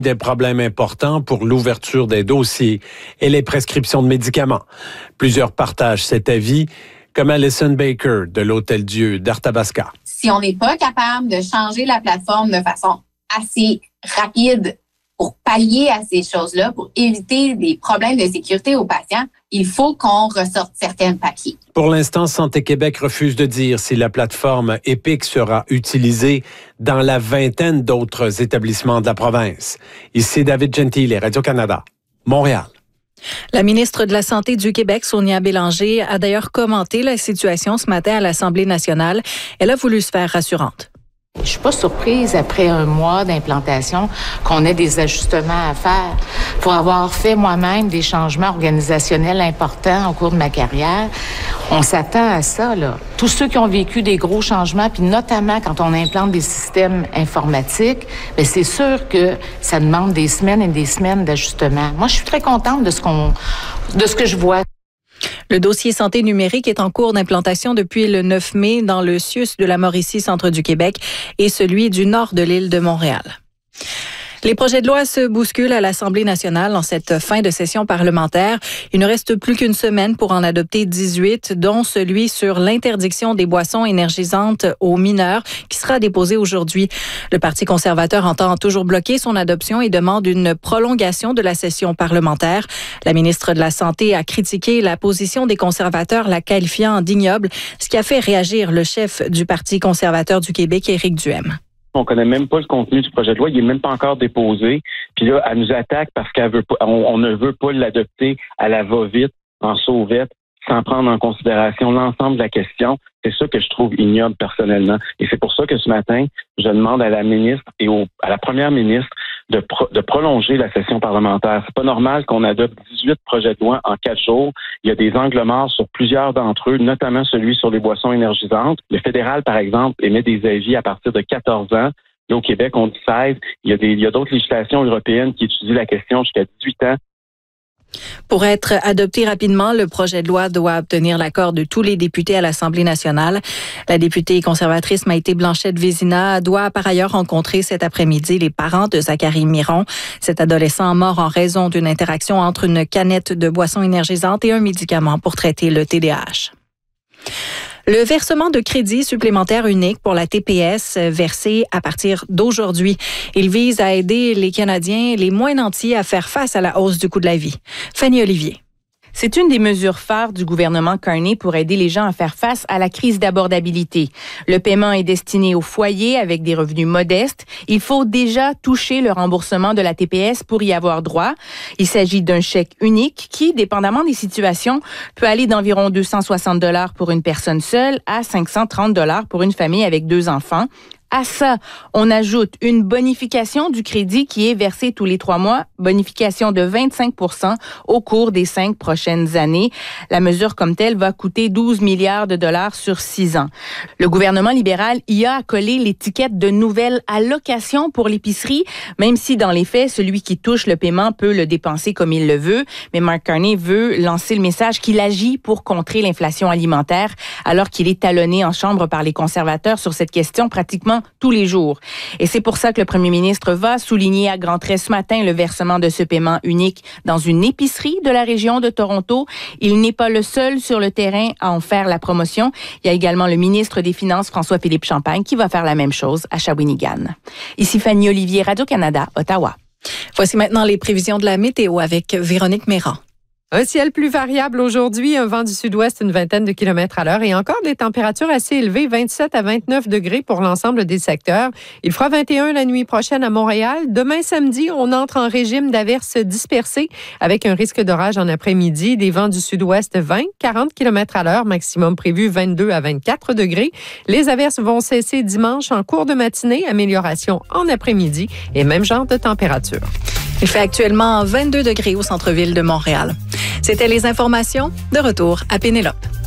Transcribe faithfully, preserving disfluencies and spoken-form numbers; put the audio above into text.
Des problèmes importants pour l'ouverture des dossiers et les prescriptions de médicaments. Plusieurs partagent cet avis, comme Alison Baker de l'Hôtel Dieu d'Arthabasca. Si on n'est pas capable de changer la plateforme de façon assez rapide pour pallier à ces choses-là, pour éviter des problèmes de sécurité aux patients, il faut qu'on ressorte certains papiers. Pour l'instant, Santé Québec refuse de dire si la plateforme Epic sera utilisée dans la vingtaine d'autres établissements de la province. Ici David Gentile, Radio-Canada, Montréal. La ministre de la Santé du Québec, Sonia Bélanger, a d'ailleurs commenté la situation ce matin à l'Assemblée nationale. Elle a voulu se faire rassurante. Je suis pas surprise, après un mois d'implantation, qu'on ait des ajustements à faire. Pour avoir fait moi-même des changements organisationnels importants au cours de ma carrière, on s'attend à ça, là. Tous ceux qui ont vécu des gros changements, puis notamment quand on implante des systèmes informatiques, bien, c'est sûr que ça demande des semaines et des semaines d'ajustement. Moi, je suis très contente de ce qu'on, de ce que je vois. Le dossier santé numérique est en cours d'implantation depuis le neuf mai dans le C I U S de la Mauricie, centre du Québec, et celui du nord de l'île de Montréal. Les projets de loi se bousculent à l'Assemblée nationale en cette fin de session parlementaire. Il ne reste plus qu'une semaine pour en adopter dix-huit, dont celui sur l'interdiction des boissons énergisantes aux mineurs, qui sera déposé aujourd'hui. Le Parti conservateur entend toujours bloquer son adoption et demande une prolongation de la session parlementaire. La ministre de la Santé a critiqué la position des conservateurs, la qualifiant d'ignoble, ce qui a fait réagir le chef du Parti conservateur du Québec, Éric Duhem. On connaît même pas le contenu du projet de loi, il est même pas encore déposé. Puis là, elle nous attaque parce qu'elle veut pas, on, on ne veut pas l'adopter à la va-vite, en sauvette, sans prendre en considération l'ensemble de la question. C'est ça que je trouve ignoble personnellement. Et c'est pour ça que ce matin, je demande à la ministre et au, à la première ministre de, pro, de prolonger la session parlementaire. C'est pas normal qu'on adopte dix-huit projets de loi en quatre jours. Il y a des angles morts sur plusieurs d'entre eux, notamment celui sur les boissons énergisantes. Le fédéral, par exemple, émet des avis à partir de quatorze ans. Là, au Québec, on dit seize. Il y a des, il y a d'autres législations européennes qui étudient la question jusqu'à dix-huit ans. Pour être adopté rapidement, le projet de loi doit obtenir l'accord de tous les députés à l'Assemblée nationale. La députée conservatrice Maïté Blanchette-Vézina doit par ailleurs rencontrer cet après-midi les parents de Zachary Miron, cet adolescent mort en raison d'une interaction entre une canette de boisson énergisante et un médicament pour traiter le T D A H. Le versement de crédit supplémentaire unique pour la T P S versé à partir d'aujourd'hui. Il vise à aider les Canadiens les moins nantis à faire face à la hausse du coût de la vie. Fanny Olivier. C'est une des mesures phares du gouvernement Carney pour aider les gens à faire face à la crise d'abordabilité. Le paiement est destiné aux foyers avec des revenus modestes. Il faut déjà toucher le remboursement de la T P S pour y avoir droit. Il s'agit d'un chèque unique qui, dépendamment des situations, peut aller d'environ deux cent soixante dollars pour une personne seule à cinq cent trente dollars pour une famille avec deux enfants. À ça, on ajoute une bonification du crédit qui est versée tous les trois mois, bonification de vingt-cinq pour cent au cours des cinq prochaines années. La mesure comme telle va coûter douze milliards de dollars sur six ans. Le gouvernement libéral y a accolé l'étiquette de nouvelle allocation pour l'épicerie, même si dans les faits, celui qui touche le paiement peut le dépenser comme il le veut. Mais Mark Carney veut lancer le message qu'il agit pour contrer l'inflation alimentaire, alors qu'il est talonné en chambre par les conservateurs sur cette question pratiquement tous les jours. Et c'est pour ça que le premier ministre va souligner à grands traits ce matin le versement de ce paiement unique dans une épicerie de la région de Toronto. Il n'est pas le seul sur le terrain à en faire la promotion. Il y a également le ministre des Finances, François-Philippe Champagne, qui va faire la même chose à Shawinigan. Ici Fanny Olivier, Radio-Canada, Ottawa. Voici maintenant les prévisions de la météo avec Véronique Méran. Un ciel plus variable aujourd'hui, un vent du sud-ouest, une vingtaine de kilomètres à l'heure et encore des températures assez élevées, vingt-sept à vingt-neuf degrés pour l'ensemble des secteurs. Il fera vingt et un la nuit prochaine à Montréal. Demain samedi, on entre en régime d'averses dispersées avec un risque d'orage en après-midi. Des vents du sud-ouest, vingt à quarante kilomètres à l'heure, maximum prévu vingt-deux à vingt-quatre degrés. Les averses vont cesser dimanche en cours de matinée, amélioration en après-midi et même genre de température. Il fait actuellement vingt-deux degrés au centre-ville de Montréal. C'était les informations. De retour à Pénélope.